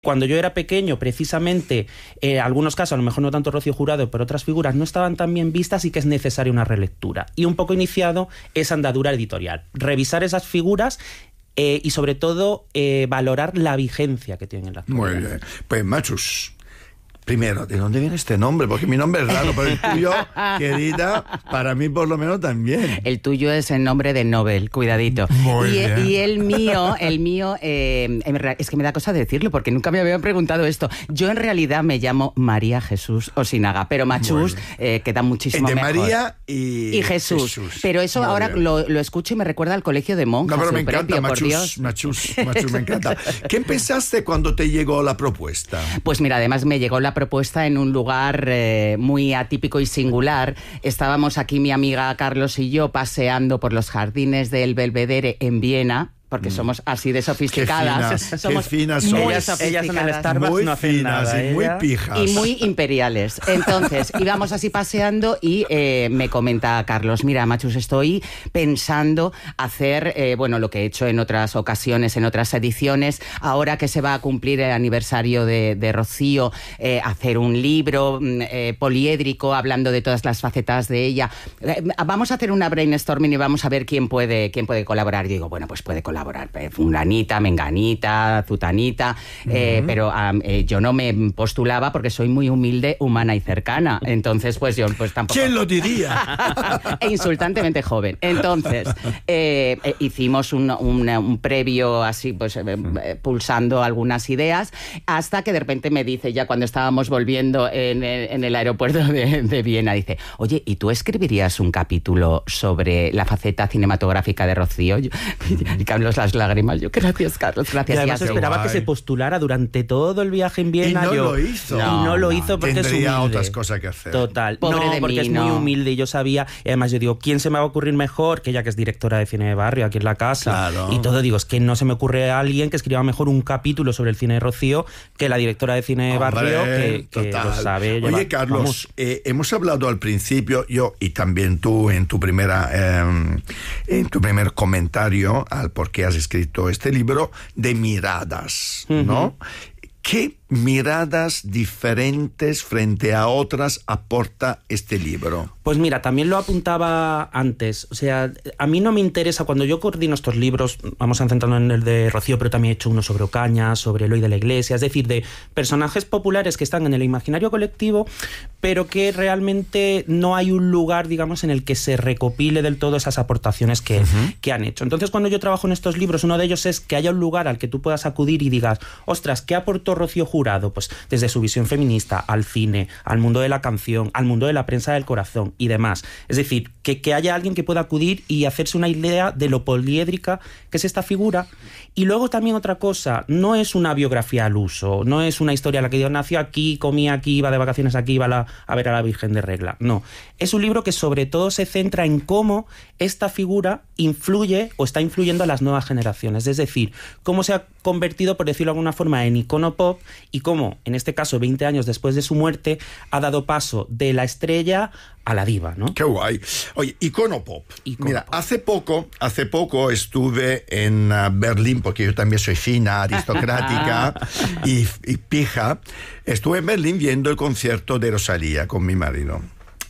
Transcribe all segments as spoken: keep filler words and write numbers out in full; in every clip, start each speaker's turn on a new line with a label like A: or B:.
A: Cuando yo era pequeño, precisamente, en eh, algunos casos, a lo mejor no tanto Rocío Jurado, pero otras figuras no estaban tan bien vistas y que es necesaria una relectura. Y un poco iniciado esa andadura editorial. Revisar esas figuras eh, y, sobre todo, eh, valorar la vigencia que tienen en la actualidad.
B: Muy bien. Pues, Machus, primero, ¿de dónde viene este nombre? Porque mi nombre es raro, pero el tuyo, querida, para mí por lo menos también.
C: El tuyo es el nombre de Nobel, cuidadito.
B: Muy
C: y,
B: bien.
C: y el mío, el mío eh, es que me da cosa decirlo porque nunca me habían preguntado esto. Yo en realidad me llamo María Jesús Osinaga, pero Machus eh, queda muchísimo
B: de
C: mejor.
B: María y,
C: y Jesús. Jesús. Pero eso
B: Muy
C: ahora lo, lo escucho y me recuerda al colegio de monjas.
B: No, pero me encanta,
C: propio,
B: Machus,
C: por Dios.
B: Machus, Machus, me encanta. ¿Qué pensaste cuando te llegó la propuesta?
C: Pues mira, además me llegó la propuesta en un lugar eh, muy atípico y singular. Estábamos aquí mi amiga Carlos y yo paseando por los jardines del Belvedere en Viena, porque mm. somos así de sofisticadas.
B: Qué finas,
C: somos
B: qué finas
C: muy
B: somos.
C: sofisticadas.
A: Ellas en el Starbucks
B: muy
A: no hacen
B: finas
A: nada,
B: y muy
A: ella.
B: pijas.
C: Y muy imperiales. Entonces, íbamos así paseando y eh, me comenta Carlos, mira, Machus, estoy pensando hacer, eh, bueno, lo que he hecho en otras ocasiones, en otras ediciones, ahora que se va a cumplir el aniversario de, de Rocío, eh, hacer un libro eh, poliédrico hablando de todas las facetas de ella. Eh, vamos a hacer una brainstorming y vamos a ver quién puede, quién puede colaborar. Y digo, bueno, pues puede colaborar fulanita, menganita, zutanita, uh-huh. eh, pero um, eh, yo no me postulaba porque soy muy humilde, humana y cercana. Entonces, pues yo pues tampoco...
B: ¿Quién lo diría?
C: e insultantemente joven. Entonces, eh, eh, hicimos un, un, un previo así, pues eh, eh, pulsando algunas ideas, hasta que de repente me dice, ya cuando estábamos volviendo en el, en el aeropuerto de, de Viena, dice, oye, ¿y tú escribirías un capítulo sobre la faceta cinematográfica de Rocío? Yo, y Carlos las lágrimas. Yo, gracias, Carlos, gracias.
A: Y además
C: ya,
A: esperaba
B: guay.
A: que se postulara durante todo el viaje en Viena.
B: Y no
A: yo,
B: lo hizo.
A: No, y no lo hizo porque
B: Tendría
A: es humilde.
B: otras cosas que hacer.
A: Total.
C: Pobre
A: no,
C: de
A: porque
C: mí,
A: es
C: no.
A: muy humilde y yo sabía. Y además yo digo, ¿quién se me va a ocurrir mejor que ella, que es directora de cine de barrio aquí en la casa?
B: Claro.
A: Y todo, digo, es que no se me ocurre a alguien que escriba mejor un capítulo sobre el cine de Rocío que la directora de cine de barrio,
B: Hombre,
A: que, que lo sabe
B: Oye,
A: llevar.
B: Carlos, eh, hemos hablado al principio, yo y también tú en tu primera eh, en tu primer comentario al por qué has escrito este libro, de miradas, ¿no? Uh-huh. ¿Qué miradas diferentes frente a otras aporta este libro?
A: Pues mira, también lo apuntaba antes. O sea, a mí no me interesa, cuando yo coordino estos libros, vamos a centrarnos en el de Rocío, pero también he hecho uno sobre Ocaña, sobre Eloy de la Iglesia, es decir, de personajes populares que están en el imaginario colectivo, pero que realmente no hay un lugar, digamos, en el que se recopile del todo esas aportaciones que, uh-huh. que han hecho. Entonces, cuando yo trabajo en estos libros, uno de ellos es que haya un lugar al que tú puedas acudir y digas, ostras, ¿qué aportó Rocío Jurado? Pues desde su visión feminista, al cine, al mundo de la canción, al mundo de la prensa del corazón y demás. Es decir, que, que haya alguien que pueda acudir y hacerse una idea de lo poliédrica que es esta figura. Y luego también otra cosa, no es una biografía al uso, no es una historia en la que yo nació aquí, comí aquí, iba de vacaciones aquí, iba a, la, a ver a la Virgen de Regla. No, es un libro que sobre todo se centra en cómo esta figura influye o está influyendo a las nuevas generaciones. Es decir, cómo se ha convertido, por decirlo de alguna forma, en icono pop y cómo, en este caso, veinte años después de su muerte, ha dado paso de la estrella a la diva, ¿no?
B: Qué guay. Oye, icono pop.
A: Icono
B: Mira,
A: pop.
B: hace poco, hace poco estuve en uh, Berlín, porque yo también soy fina, aristocrática y, y pija. Estuve en Berlín viendo el concierto de Rosalía con mi marido.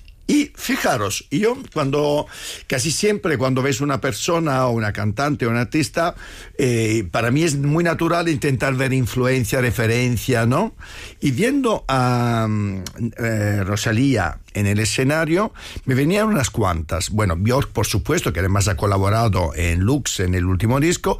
B: Y fijaros, yo cuando, casi siempre cuando ves una persona o una cantante o un artista, eh, para mí es muy natural intentar ver influencia, referencia, ¿no? Y viendo a eh, Rosalía en el escenario, me venían unas cuantas. Bueno, Björk, por supuesto, que además ha colaborado en Lux, en el último disco.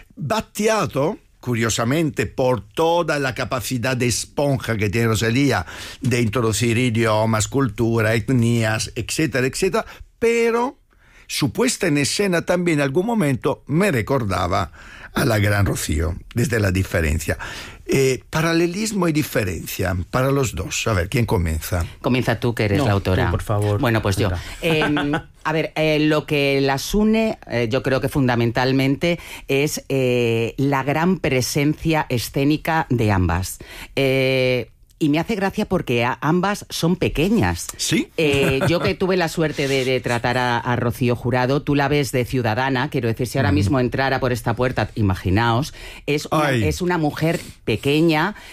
B: Battiato, curiosamente, por toda la capacidad de esponja que tiene Rosalía de introducir idiomas, cultura, etnias, etcétera, etcétera, pero su puesta en escena también en algún momento me recordaba a la gran Rocío, desde la diferencia. Eh, paralelismo y diferencia para los dos. A ver, ¿quién comienza?
C: Comienza tú, que eres
A: no,
C: la autora.
A: Tú, por favor.
C: Bueno, pues yo. Eh, a ver, eh, lo que las une, eh, yo creo que fundamentalmente, es eh, la gran presencia escénica de ambas. Eh, y me hace gracia porque a, ambas son pequeñas.
B: ¿Sí?
C: Eh, yo que tuve la suerte de, de tratar a, a Rocío Jurado, tú la ves de ciudadana, quiero decir, si ahora mm. mismo entrara por esta puerta, imaginaos, es una, es una mujer pequeña,